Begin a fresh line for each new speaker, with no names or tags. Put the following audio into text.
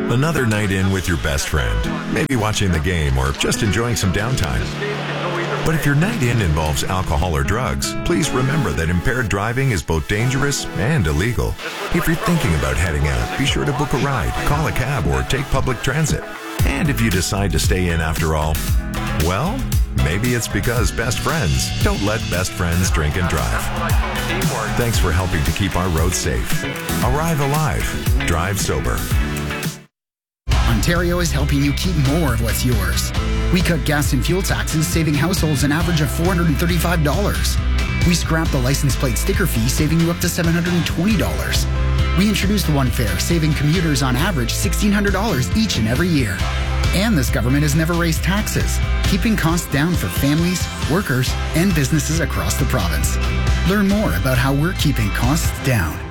Another night in with your best friend, maybe watching the game or just enjoying some downtime. But if your night in involves alcohol or drugs, please remember that impaired driving is both dangerous and illegal. If you're thinking about heading out, be sure to book a ride, call a cab, or take public transit. And if you decide to stay in after all, well, maybe it's because best friends don't let best friends drink and drive. Thanks for helping to keep our roads safe. Arrive alive. Drive sober.
Ontario is helping you keep more of what's yours. We cut gas and fuel taxes, saving households an average of $435. We scrapped the license plate sticker fee, saving you up to $720. We introduced One Fare, saving commuters on average $1,600 each and every year. And this government has never raised taxes, keeping costs down for families, workers, and businesses across the province. Learn more about how we're keeping costs down